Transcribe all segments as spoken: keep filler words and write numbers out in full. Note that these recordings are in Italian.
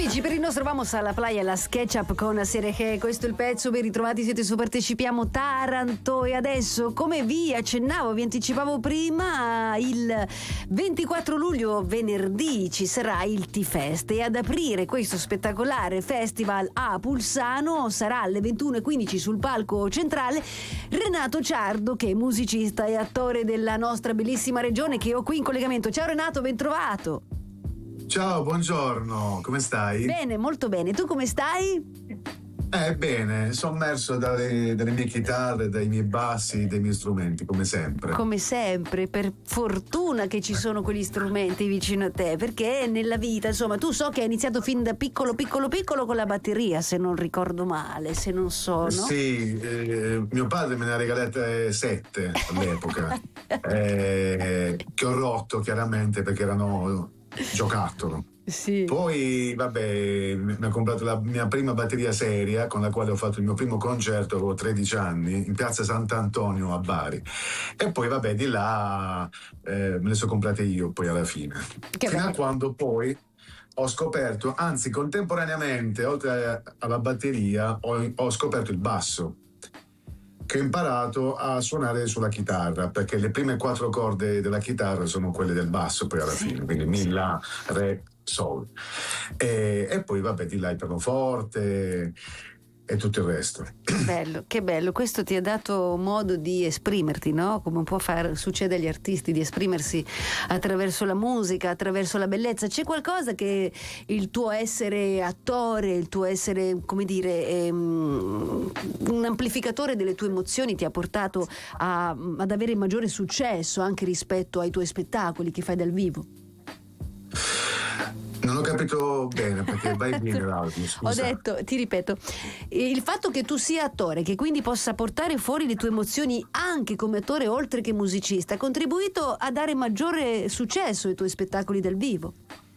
amici, per il nostro Vamos alla Playa, la SketchUp con Serechè, questo è il pezzo, ben ritrovati, siete su Partecipiamo Taranto. E adesso, come vi accennavo, vi anticipavo prima, il ventiquattro luglio, venerdì, ci sarà il T-Fest, e ad aprire questo spettacolare festival a Pulsano sarà alle ventuno e quindici sul palco centrale Renato Ciardo, che è musicista e attore della nostra bellissima regione, che ho qui in collegamento. Ciao Renato, ben trovato. Ciao, buongiorno, come stai? Bene, molto bene. Tu come stai? Eh, bene, sommerso dalle, dalle mie chitarre, dai miei bassi, dai miei strumenti, come sempre. Come sempre, per fortuna che ci sono quegli strumenti vicino a te, perché nella vita, insomma, tu so che hai iniziato fin da piccolo, piccolo, piccolo con la batteria, se non ricordo male, se non so, no? Sì, eh, mio padre me ne ha regalate sette all'epoca, eh, che ho rotto chiaramente perché erano giocattolo. Sì. Poi vabbè, mi ha comprato la mia prima batteria seria con la quale ho fatto il mio primo concerto, avevo tredici anni, in piazza Sant'Antonio a Bari, e poi vabbè di là eh, me le sono comprate io poi alla fine, che fino bello. a quando poi ho scoperto, anzi contemporaneamente oltre alla batteria ho, ho scoperto il basso, che ho imparato a suonare sulla chitarra, perché le prime quattro corde della chitarra sono quelle del basso poi alla fine, quindi mi, la, re, sol, e, e poi vabbè di là il pianoforte e tutto il resto. Che bello, che bello, questo ti ha dato modo di esprimerti, no? Come un po' far, succede agli artisti, di esprimersi attraverso la musica, attraverso la bellezza. C'è qualcosa che il tuo essere attore, il tuo essere, come dire, ehm, un amplificatore delle tue emozioni ti ha portato a, ad avere maggiore successo anche rispetto ai tuoi spettacoli che fai dal vivo? Non ho capito bene perché vai bene l'audio, scusa. Ho detto, ti ripeto, il fatto che tu sia attore, che quindi possa portare fuori le tue emozioni anche come attore oltre che musicista, ha contribuito a dare maggiore successo ai tuoi spettacoli dal vivo.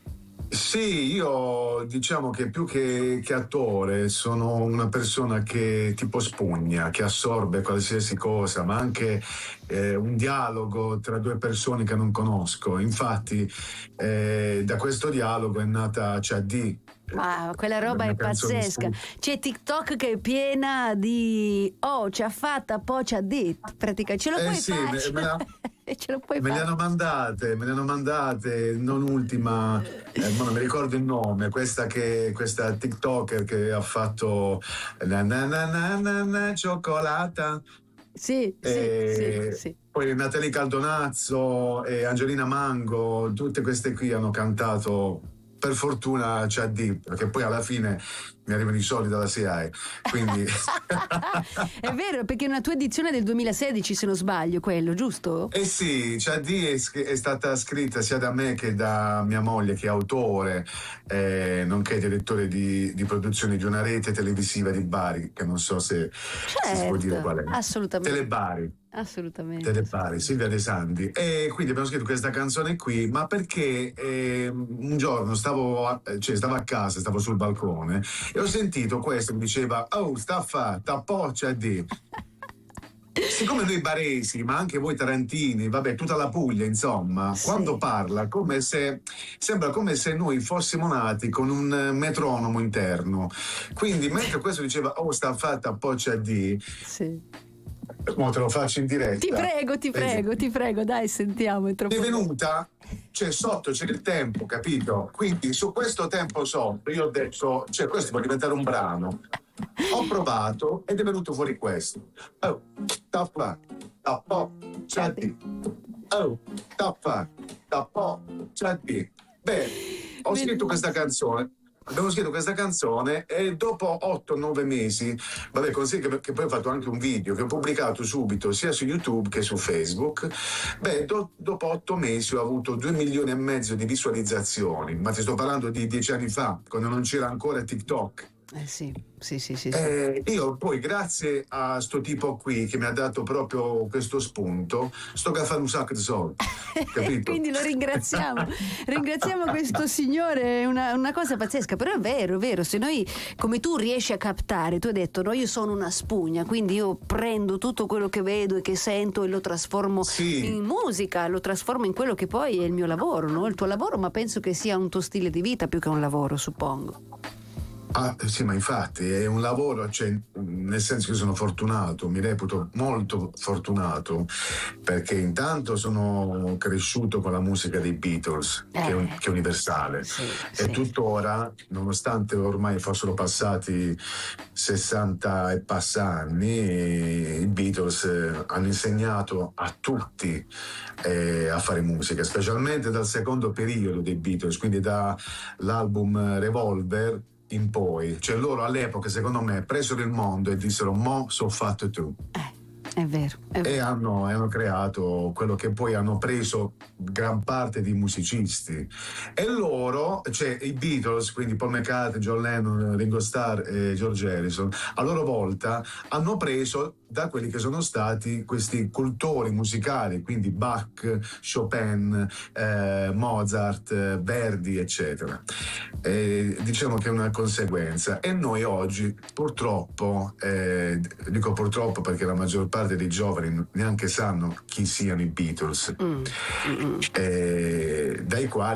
Sì, io diciamo che più che, che attore sono una persona che tipo spugna, che assorbe qualsiasi cosa, ma anche eh, un dialogo tra due persone che non conosco. Infatti eh, da questo dialogo è nata C A D. Ah, quella roba è pazzesca. C'è TikTok che è piena di oh, ci ha fatta, poi ci ha detto. Pratica, ce lo eh puoi sì, fare? Me, me, la, ce lo puoi me fare? le hanno mandate, me le hanno mandate, non ultima, eh, non mi ricordo il nome, questa che questa TikToker che ha fatto na na na na na, na cioccolata. Sì, e sì, sì, sì. Poi Natalie Caldonazzo e Angelina Mango, tutte queste qui hanno cantato. Per fortuna C A D, perché poi alla fine mi arrivano i soldi dalla S I A E, quindi è vero, perché è una tua edizione del duemilasedici, se non sbaglio, quello, giusto? Eh sì, C A D è, è stata scritta sia da me che da mia moglie, che è autore, eh, nonché direttore di, di produzione di una rete televisiva di Bari, che non so se, certo, se si può dire qual è. Assolutamente. Telebari. Assolutamente. Telebari, Silvia De Sandi. E quindi abbiamo scritto questa canzone qui, ma perché eh, un giorno stavo a, cioè, stavo a casa, stavo sul balcone e ho sentito questo che diceva oh, sta a fa, tappoccia di. Siccome noi baresi, ma anche voi tarantini, vabbè, tutta la Puglia, insomma, sì. Quando parla, come se sembra come se noi fossimo nati con un metronomo interno. Quindi, mentre questo diceva oh, sta fatta tappoccia di. Sì. Mo te lo faccio in diretta. Ti prego, ti prego, ti prego, dai, sentiamo. È troppo è venuta, cioè sotto c'è il tempo, capito? Quindi su questo tempo sotto io ho detto, cioè questo può diventare un brano. Ho provato ed è venuto fuori questo. Oh, tappa, tappo, ciati. Oh, tappa, tappo, ciati. Beh, ho scritto questa canzone. Abbiamo scritto questa canzone e dopo otto nove mesi, vabbè, così che, che poi ho fatto anche un video che ho pubblicato subito sia su YouTube che su Facebook. Beh, do, dopo otto mesi ho avuto due milioni e mezzo di visualizzazioni, ma ti sto parlando di dieci anni fa, quando non c'era ancora TikTok. Eh sì, sì, sì, sì, sì. Eh, io poi grazie a sto tipo qui che mi ha dato proprio questo spunto sto a fare un sacco di soldi, capito? Quindi lo ringraziamo ringraziamo questo signore, è una, una cosa pazzesca, però è vero, è vero, se noi come tu riesci a captare, tu hai detto no, io sono una spugna, quindi io prendo tutto quello che vedo e che sento e lo trasformo sì. in musica, lo trasformo in quello che poi è il mio lavoro, no? Il tuo lavoro, ma penso che sia un tuo stile di vita più che un lavoro, suppongo. Ah, sì, ma infatti è un lavoro, cioè, nel senso che sono fortunato, mi reputo molto fortunato, perché intanto sono cresciuto con la musica dei Beatles, che è, un- Eh, che è universale, sì, e sì. tuttora, nonostante ormai fossero passati sessanta e passa anni, i Beatles eh, hanno insegnato a tutti eh, a fare musica, specialmente dal secondo periodo dei Beatles, quindi dall'album Revolver in poi. Cioè loro all'epoca, secondo me, presero il mondo e dissero mo so fatto tu. Eh, è vero, è E vero. hanno, e hanno creato quello che poi hanno preso gran parte di musicisti. E loro, cioè i Beatles, quindi Paul McCartney, John Lennon, Ringo Starr e George Harrison, a loro volta hanno preso da quelli che sono stati questi cultori musicali, quindi Bach, Chopin, eh, Mozart, eh, Verdi, eccetera. E diciamo che è una conseguenza. E noi oggi, purtroppo, eh, dico purtroppo perché la maggior parte dei giovani neanche sanno chi siano i Beatles, Mm, mm, mm. eh, dai quali